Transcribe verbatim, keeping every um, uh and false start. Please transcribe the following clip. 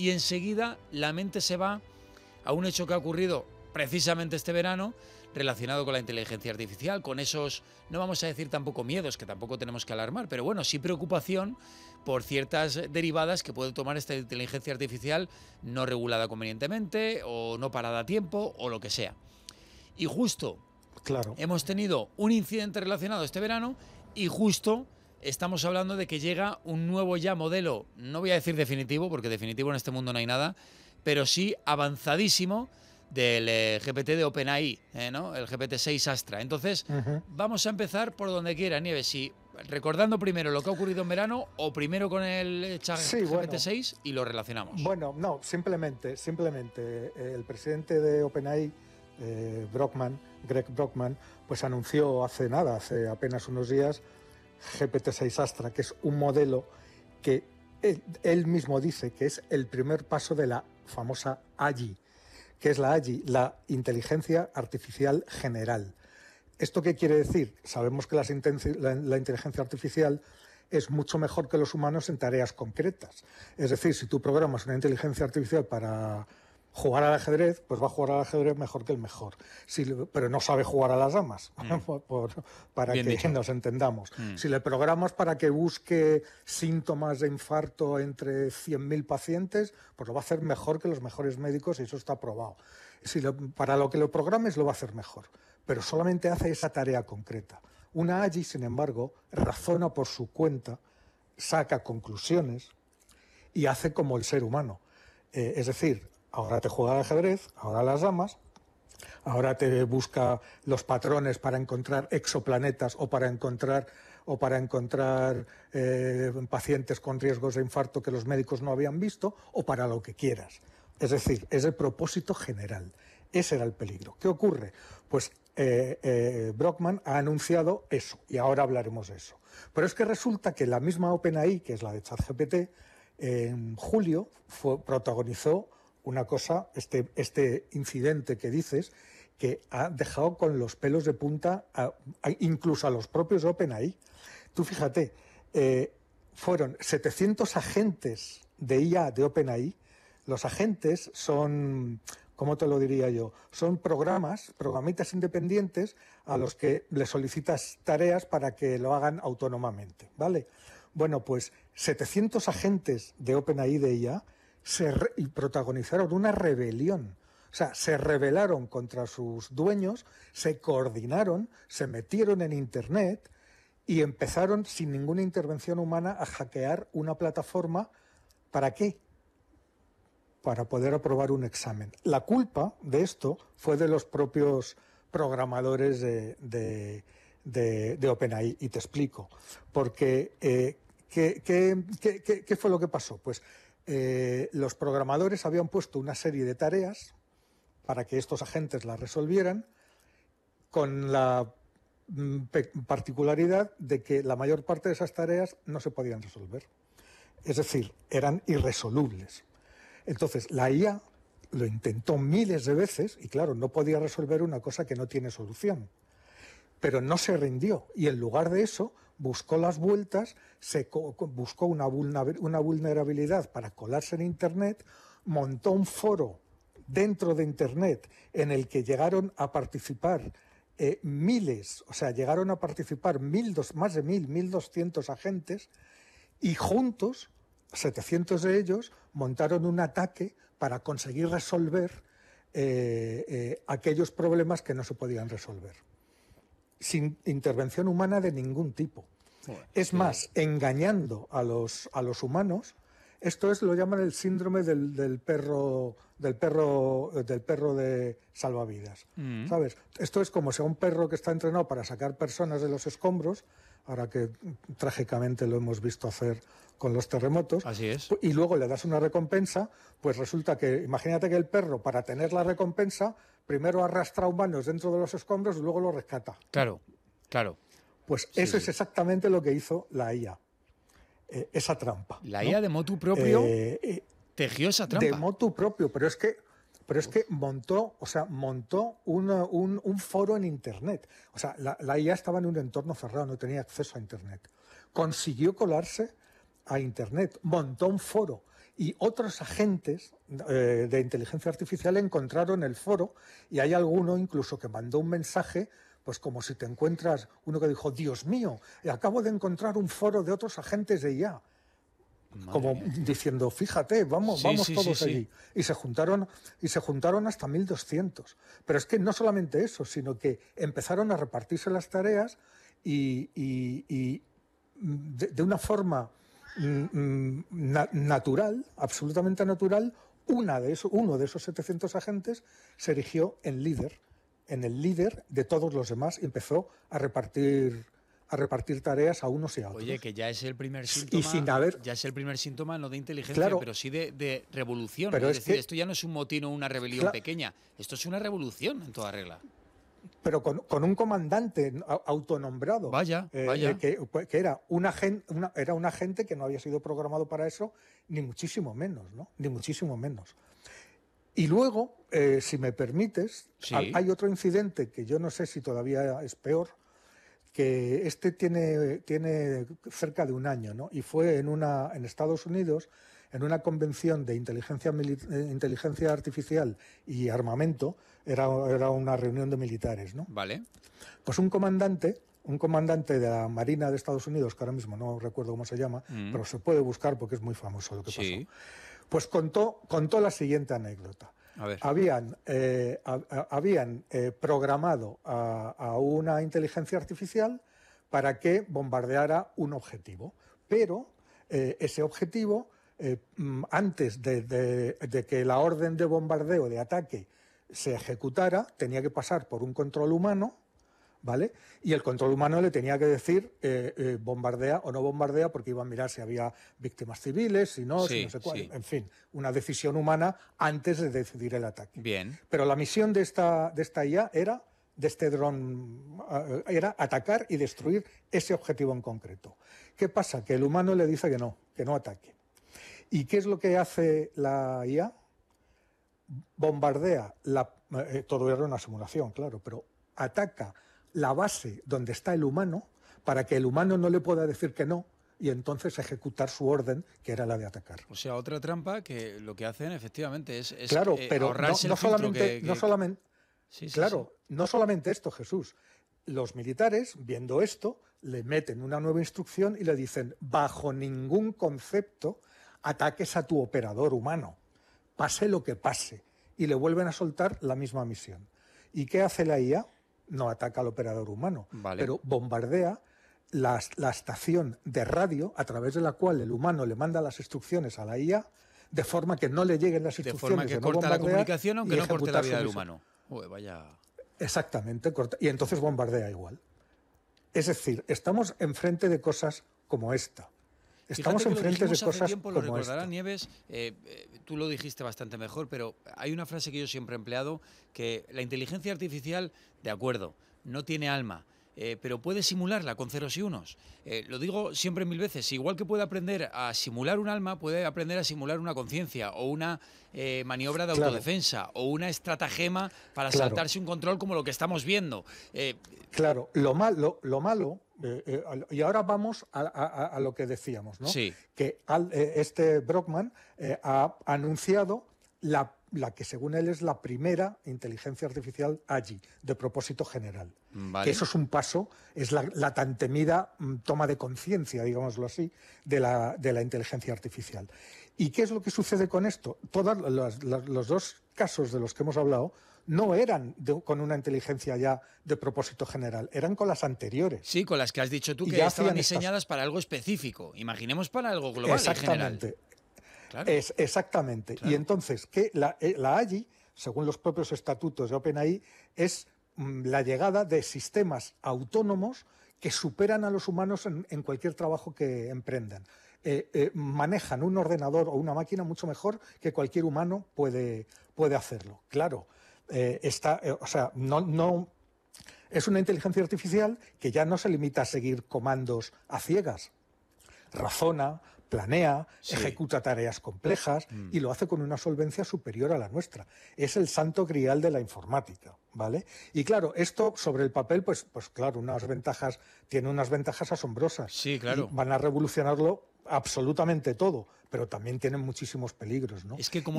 y enseguida la mente se va a un hecho que ha ocurrido precisamente este verano, relacionado con la inteligencia artificial, con esos, no vamos a decir tampoco miedos, que tampoco tenemos que alarmar, pero bueno, sí preocupación por ciertas derivadas que puede tomar esta inteligencia artificial no regulada convenientemente o no parada a tiempo o lo que sea. Y justo claro. hemos tenido un incidente relacionado este verano y justo estamos hablando de que llega un nuevo ya modelo, no voy a decir definitivo, porque definitivo en este mundo no hay nada, pero sí avanzadísimo, del eh, G P T de OpenAI, eh, ¿no? El G P T seis Astra. Entonces, uh-huh. vamos a empezar por donde quiera, Nieves. Si, recordando primero lo que ha ocurrido en verano o primero con el chat sí, G P T seis bueno, y lo relacionamos. Bueno, no, simplemente, simplemente eh, el presidente de OpenAI, eh, Brockman, Greg Brockman, pues anunció hace nada, hace apenas unos días, G P T seis Astra, que es un modelo que él, él mismo dice que es el primer paso de la famosa A G I. ¿Qué es la A G I? La inteligencia artificial general. ¿Esto qué quiere decir? Sabemos que las la, la inteligencia artificial es mucho mejor que los humanos en tareas concretas. Es decir, si tú programas una inteligencia artificial para jugar al ajedrez, pues va a jugar al ajedrez mejor que el mejor. Si, pero no sabe jugar a las damas, mm. por, por, para Bien que dicho. nos entendamos. Mm. Si le programas para que busque síntomas de infarto entre cien mil pacientes, pues lo va a hacer mejor que los mejores médicos y eso está probado. Si lo, para lo que lo programes lo va a hacer mejor, pero solamente hace esa tarea concreta. Una A G I, sin embargo, razona por su cuenta, saca conclusiones y hace como el ser humano. Eh, es decir, ahora te juega al ajedrez, ahora las damas, ahora te busca los patrones para encontrar exoplanetas o para encontrar, o para encontrar eh, pacientes con riesgos de infarto que los médicos no habían visto, o para lo que quieras. Es decir, es el propósito general. Ese era el peligro. ¿Qué ocurre? Pues eh, eh, Brockman ha anunciado eso, y ahora hablaremos de eso. Pero es que resulta que la misma OpenAI, que es la de ChatGPT, en julio fue, protagonizó una cosa, este, este incidente que dices, que ha dejado con los pelos de punta a, a, incluso a los propios de OpenAI. Tú fíjate, eh, fueron setecientos agentes de I A de OpenAI. Los agentes son, ¿cómo te lo diría yo? Son programas, programitas independientes a los que le solicitas tareas para que lo hagan autónomamente, ¿vale? Bueno, pues setecientos agentes de OpenAI de I A se re- y protagonizaron una rebelión. O sea, se rebelaron contra sus dueños, se coordinaron, se metieron en Internet y empezaron, sin ninguna intervención humana, a hackear una plataforma. ¿Para qué? Para poder aprobar un examen. La culpa de esto fue de los propios programadores de, de, de, de OpenAI. Y te explico. Porque, eh, ¿qué, qué, qué, qué, ¿qué fue lo que pasó? Pues eh, los programadores habían puesto una serie de tareas para que estos agentes las resolvieran, con la mm, particularidad de que la mayor parte de esas tareas no se podían resolver. Es decir, eran irresolubles. Entonces, la I A lo intentó miles de veces y, claro, no podía resolver una cosa que no tiene solución. Pero no se rindió y, en lugar de eso, buscó las vueltas, se buscó una vulnerabilidad para colarse en Internet, montó un foro dentro de Internet en el que llegaron a participar eh, miles, o sea, llegaron a participar mil dos, más de mil, mil doscientos agentes y juntos, setecientos de ellos, montaron un ataque para conseguir resolver eh, eh, aquellos problemas que no se podían resolver, sin intervención humana de ningún tipo. Bueno, es sí. más, engañando a los, a los humanos. Esto es, lo llaman el síndrome del, del perro del perro del perro de salvavidas, mm. ¿sabes? Esto es como si a un perro que está entrenado para sacar personas de los escombros, ahora que trágicamente lo hemos visto hacer con los terremotos, así es. Y luego le das una recompensa, pues resulta que, imagínate que el perro, para tener la recompensa, primero arrastra humanos dentro de los escombros y luego lo rescata. Claro, claro. Pues sí, eso sí. es exactamente lo que hizo la I A. Eh, esa trampa. La ¿no? I A de motu propio eh, eh, tejió esa trampa. De motu propio, pero es que, pero es que montó, o sea, montó una, un, un foro en Internet. O sea, la, la I A estaba en un entorno cerrado, no tenía acceso a Internet. Consiguió colarse a Internet, montó un foro Y otros agentes eh, de inteligencia artificial encontraron el foro y hay alguno incluso que mandó un mensaje, pues como si te encuentras uno que dijo, Dios mío, acabo de encontrar un foro de otros agentes de I A. Madre como mía. Diciendo, fíjate, vamos, sí, vamos sí, todos sí, allí. Sí. Y se juntaron, y se juntaron hasta mil doscientos. Pero es que no solamente eso, sino que empezaron a repartirse las tareas y, y, y de, de una forma na natural, absolutamente natural, una de eso, uno de esos setecientos agentes se erigió en líder, en el líder de todos los demás y empezó a repartir a repartir tareas a unos y a otros. Oye, que ya es el primer síntoma, y sin haber, ya es el primer síntoma no de inteligencia, claro, pero sí de, de revolución. Pero es, es decir, que, esto ya no es un motín o una rebelión claro, pequeña, esto es una revolución en toda regla. Pero con, con un comandante autonombrado. Vaya, eh, vaya. Que, que era, un agente, una, era un agente que no había sido programado para eso, ni muchísimo menos, ¿no? Ni muchísimo menos. Y luego, eh, si me permites, sí. hay otro incidente que yo no sé si todavía es peor, que este tiene, tiene cerca de un año, ¿no? Y fue en, una, en Estados Unidos, en una convención de inteligencia, inteligencia artificial y armamento, era, era una reunión de militares, ¿no? Vale. Pues un comandante, un comandante de la Marina de Estados Unidos, que ahora mismo no recuerdo cómo se llama, mm. pero se puede buscar porque es muy famoso lo que sí. pasó, pues contó, contó la siguiente anécdota. A ver. Habían, eh, a, a, habían eh, programado a, a una inteligencia artificial para que bombardeara un objetivo, pero eh, ese objetivo, eh, antes de, de, de que la orden de bombardeo, de ataque, se ejecutara, tenía que pasar por un control humano, ¿vale? Y el control humano le tenía que decir eh, eh, bombardea o no bombardea, porque iba a mirar si había víctimas civiles, si no, sí, si no sé cuál. Sí. En fin, una decisión humana antes de decidir el ataque. Bien. Pero la misión de esta, de esta I A era, de este dron, uh, era atacar y destruir ese objetivo en concreto. ¿Qué pasa? Que el humano le dice que no, que no ataque. ¿Y qué es lo que hace la I A? Bombardea, la, eh, todo era una simulación, claro, pero ataca la base donde está el humano para que el humano no le pueda decir que no y entonces ejecutar su orden, que era la de atacar. O sea, otra trampa que lo que hacen efectivamente es, es claro, eh, pero ahorrarse no, no el filtro solamente, que, que... no solamente, sí, sí, claro, sí. no solamente esto, Jesús. Los militares, viendo esto, le meten una nueva instrucción y le dicen, bajo ningún concepto ataques a tu operador humano, pase lo que pase, y le vuelven a soltar la misma misión. ¿Y qué hace la I A? No ataca al operador humano, vale. pero bombardea la, la estación de radio a través de la cual el humano le manda las instrucciones a la I A, de forma que no le lleguen las instrucciones. De forma que de no corta la bombardear comunicación, aunque no corte la vida del misión. humano. Uy, vaya... Exactamente, corta, y entonces bombardea igual. Es decir, estamos enfrente de cosas como esta. Estamos enfrente de cosas tiempo, como lo recordará esta. Nieves, eh, eh, tú lo dijiste bastante mejor, pero hay una frase que yo siempre he empleado, que la inteligencia artificial, de acuerdo, no tiene alma, eh, pero puede simularla con ceros y unos. Eh, lo digo siempre mil veces, igual que puede aprender a simular un alma, puede aprender a simular una conciencia o una eh, maniobra de autodefensa claro. o una estratagema para claro. saltarse un control como lo que estamos viendo. Eh, claro, lo malo... Lo malo Eh, eh, y ahora vamos a, a, a lo que decíamos, ¿no? Sí. Que al, eh, este Brockman eh, ha anunciado la, la que según él es la primera inteligencia artificial A G I, de propósito general. Vale. Que eso es un paso, es la, la tan temida toma de conciencia, digámoslo así, de la, de la inteligencia artificial. ¿Y qué es lo que sucede con esto? Todos los, los, los dos casos de los que hemos hablado no eran de, con una inteligencia ya de propósito general, eran con las anteriores. Sí, con las que has dicho tú que ya estaban diseñadas estas... para algo específico. Imaginemos para algo global exactamente. y general. Claro. Es, exactamente. Claro. Y entonces, que la, la A G I, según los propios estatutos de OpenAI, es mm, la llegada de sistemas autónomos que superan a los humanos en, en cualquier trabajo que emprendan. Eh, eh, manejan un ordenador o una máquina mucho mejor que cualquier humano puede, puede hacerlo. Claro. Eh, está, eh, o sea, no, no es una inteligencia artificial que ya no se limita a seguir comandos a ciegas. Razona, planea, sí. ejecuta tareas complejas mm. y lo hace con una solvencia superior a la nuestra. Es el santo grial de la informática, ¿vale? Y claro, esto sobre el papel, pues, pues claro, unas ventajas, tiene unas ventajas asombrosas. Sí, claro. Y van a revolucionarlo absolutamente todo, pero también tienen muchísimos peligros, ¿no? Es que como